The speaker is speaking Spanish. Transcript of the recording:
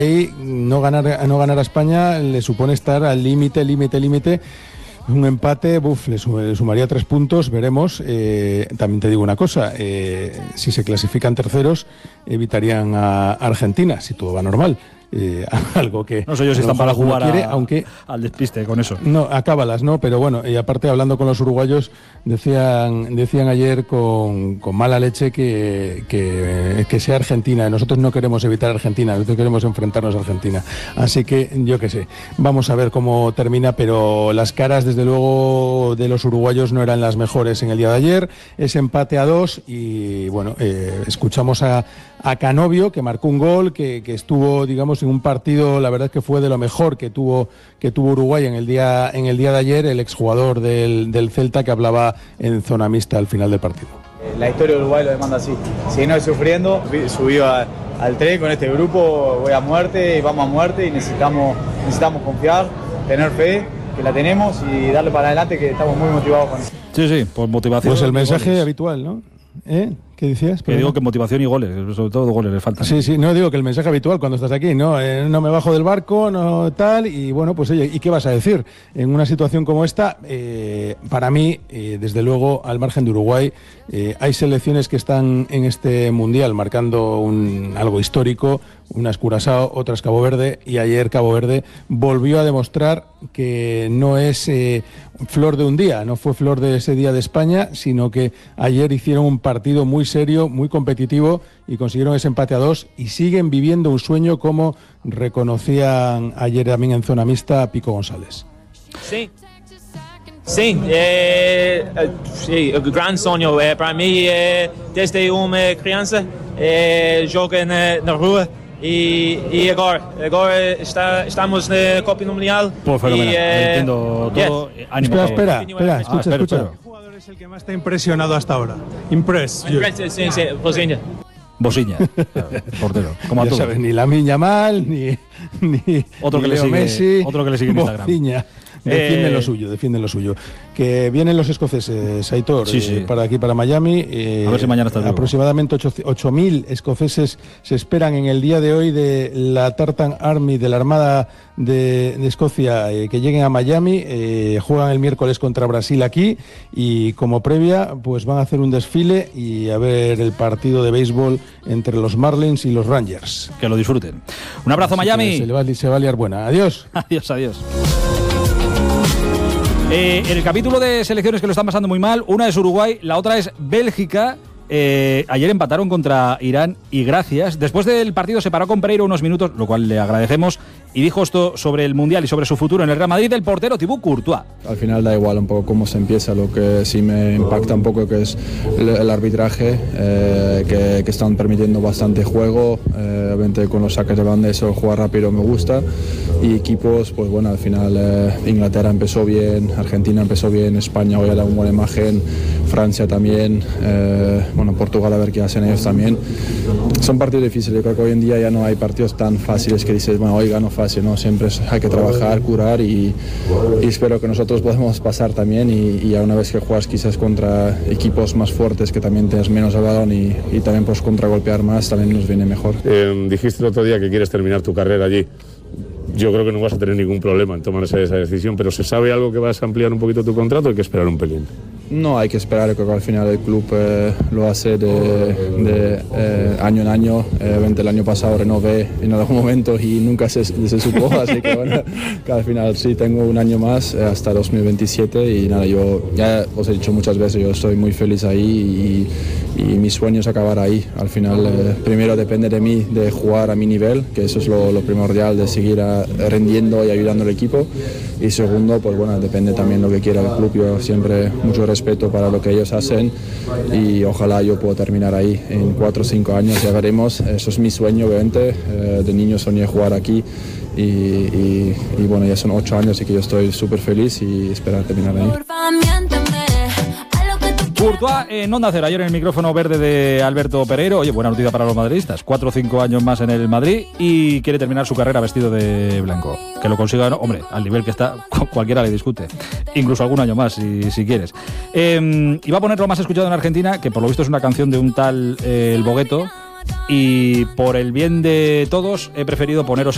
no ganar a España le supone estar al límite. Un empate, le sumaría 3 puntos, veremos. También te digo una cosa, si se clasifican terceros, evitarían a Argentina, si todo va normal. Algo que no sé yo si están para jugar aunque al despiste con eso. No, acábalas, ¿no? Pero bueno, y aparte hablando con los uruguayos, decían ayer con mala leche que sea Argentina. Nosotros no queremos evitar a Argentina, nosotros queremos enfrentarnos a Argentina. Así que yo qué sé, vamos a ver cómo termina, pero las caras desde luego de los uruguayos no eran las mejores en el día de ayer. Ese empate a 2 y bueno, escuchamos a Canovio, que marcó un gol, que estuvo, digamos, en un partido, la verdad es que fue de lo mejor que tuvo Uruguay en el día de ayer, el exjugador del Celta, que hablaba en zona mixta al final del partido. La historia de Uruguay lo demanda así. Si no es sufriendo, subido al tren con este grupo, voy a muerte y vamos a muerte y necesitamos confiar, tener fe, que la tenemos y darle para adelante, que estamos muy motivados con eso. Sí, por motivación. Pues el mensaje habitual, ¿no? ¿Qué decías? Que digo que motivación y goles, sobre todo goles les faltan. Sí, no digo que el mensaje habitual cuando estás aquí, no me bajo del barco, no tal, y bueno, pues oye, ¿y qué vas a decir? En una situación como esta, para mí, desde luego, al margen de Uruguay, hay selecciones que están en este Mundial marcando algo histórico, unas Curazao, otras Cabo Verde, y ayer Cabo Verde volvió a demostrar que no es flor de un día, no fue flor de ese día de España, sino que ayer hicieron un partido muy serio, muy competitivo y consiguieron ese empate a 2 y siguen viviendo un sueño, como reconocían ayer también en zona mixta a Pico González. Sí, un gran sueño para mí desde una crianza, jogué en la rua y agora estamos en la Copa Mundial. Pues fenomenal, entiendo todo. Ánimo. Espera, escucha. ¿Qué jugador es el que más te ha impresionado hasta ahora? Sí, Bosiña, portero. Como a todos. Sabes, ni Lamine Yamal, ni otro que Leo le sigue, Messi, otro que le sigue en Instagram. Bosiña. Defienden lo suyo. Que vienen los escoceses, Aitor, sí. para aquí, para Miami. A ver si mañana estás vivo. Aproximadamente 8.000 escoceses se esperan en el día de hoy de la Tartan Army, de la Armada de Escocia, que lleguen a Miami. Juegan el miércoles contra Brasil aquí y como previa pues van a hacer un desfile y a ver el partido de béisbol entre los Marlins y los Rangers. Que lo disfruten. Un abrazo, así Miami. Se va a liar buena. Adiós. Adiós. En el capítulo de selecciones que lo están pasando muy mal, una es Uruguay, la otra es Bélgica. Ayer empataron contra Irán y gracias. Después del partido se paró con Pereiro unos minutos, lo cual le agradecemos, y dijo esto sobre el Mundial y sobre su futuro en el Real Madrid, el portero Thibaut Courtois. Al final da igual un poco cómo se empieza, lo que sí me impacta un poco que es el arbitraje, que están permitiendo bastante juego, obviamente con los saques de banda eso, jugar rápido me gusta, y equipos, pues bueno, al final Inglaterra empezó bien, Argentina empezó bien, España hoy ha dado una buena imagen, Francia también, bueno, Portugal a ver qué hacen ellos también. Son partidos difíciles, yo creo que hoy en día ya no hay partidos tan fáciles que dices, bueno, hoy gano fácil, no, siempre hay que trabajar, curar y espero que nosotros podamos pasar también y a una vez que juegas quizás contra equipos más fuertes que también tienes menos el balón y también puedes contragolpear más, también nos viene mejor. Dijiste el otro día que quieres terminar tu carrera allí. Yo creo que no vas a tener ningún problema en tomar esa decisión, pero ¿se sabe algo que vas a ampliar un poquito tu contrato? Hay que esperar un pelín. No, hay que esperar, creo que al final el club lo hace de año en año. El año pasado renové en algún momento y nunca se supo, así que bueno, que al final sí tengo un año más hasta 2027 y nada, yo ya os he dicho muchas veces, yo estoy muy feliz ahí y mi sueño es acabar ahí. Al final primero depende de mí de jugar a mi nivel, que eso es lo primordial, de seguir rendiendo y ayudando al equipo, y segundo, pues bueno, depende también lo que quiera el club. Yo siempre mucho respeto para lo que ellos hacen y ojalá yo pueda terminar ahí en 4 o 5 años, ya veremos. Eso es mi sueño, obviamente. De niño soñé jugar aquí y bueno, ya son 8 años y que yo estoy súper feliz y esperar terminar ahí. Courtois en Onda Cero, ayer en el micrófono verde de Alberto Pereiro. Oye, buena noticia para los madridistas, 4 o 5 años más en el Madrid y quiere terminar su carrera vestido de blanco. Que lo consiga, ¿no? Hombre, al nivel que está, cualquiera le discute. Incluso algún año más, si quieres. Iba a poner lo más escuchado en Argentina, que por lo visto es una canción de un tal El Bogueto, y por el bien de todos he preferido poneros